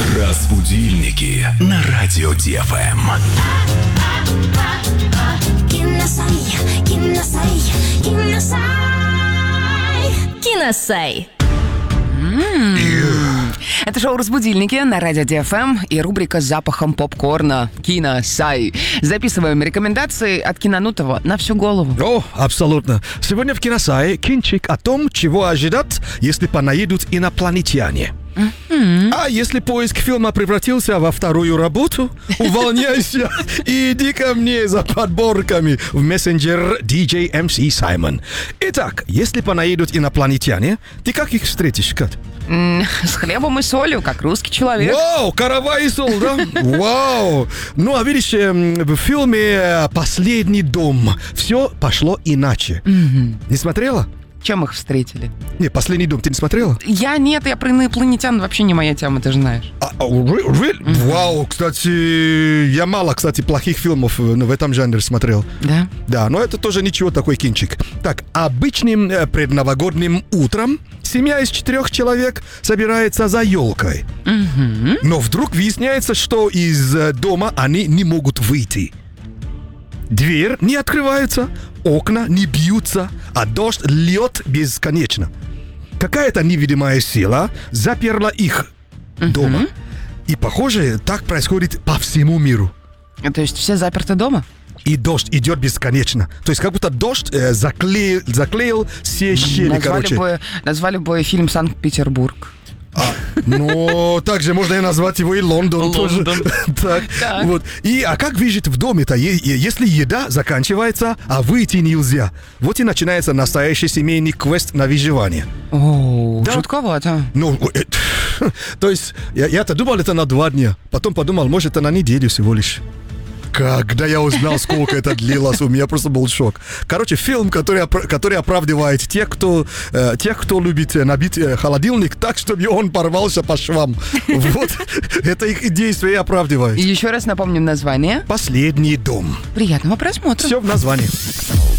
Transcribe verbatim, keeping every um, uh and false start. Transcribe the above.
Разбудильники на радио ДФМ. Киносай, киносай, киносай. Киносай. Это шоу «Разбудильники» на радио ДФМ и рубрика с запахом попкорна «Киносай». Записываем рекомендации от Кинанутова на всю голову. О, абсолютно. Сегодня в Киносае кинчик о том, чего ожидать, если понаедут инопланетяне. Mm-hmm. А если поиск фильма превратился во вторую работу, увольняйся и иди ко мне за подборками в мессенджер ди джей эм си Саймон. Итак, если понаедут инопланетяне, ты как их встретишь, Кат? Mm, с хлебом и солью, как русский человек. Вау, каравай и соль, да? Вау! Ну, а видишь, в фильме «Последний дом» все пошло иначе. Mm-hmm. Не смотрела? Чем их встретили? Не, «Последний дом» ты не смотрела? Я нет, я про инопланетян вообще не моя тема, ты же знаешь. А, а, really? Mm-hmm. Вау, кстати, я мало, кстати, плохих фильмов в этом жанре смотрел. Да? Да, но это тоже ничего, такой кинчик. Так, обычным предновогодним утром семья из четырех человек собирается за елкой. Mm-hmm. Но вдруг выясняется, что из дома они не могут выйти. Дверь не открывается, окна не бьются, а дождь льет бесконечно. Какая-то невидимая сила заперла их uh-huh. дома. И, похоже, так происходит по всему миру. То есть все заперты дома? И дождь идет бесконечно. То есть как будто дождь э, заклеил, заклеил все щели, назвали короче. Бы, назвали бы фильм «Санкт-Петербург». А, но также можно и назвать его и Лондон, Лондон. тоже. так, так. Вот. И, а как выжить в доме-то, если еда заканчивается, а выйти нельзя? Вот и начинается настоящий семейный квест на выживание. О, да? Жутковато. Ну, э, то есть, я, я-то думал, это на два дня. Потом подумал, может, это на неделю всего лишь. Когда я узнал, сколько это длилось, у меня просто был шок. Короче, фильм, который, который оправдывает тех, кто, э, тех, кто любит набить э, холодильник так, чтобы он порвался по швам. Вот, это их действие оправдывает. И еще раз напомним название. «Последний дом». Приятного просмотра. Все в названии.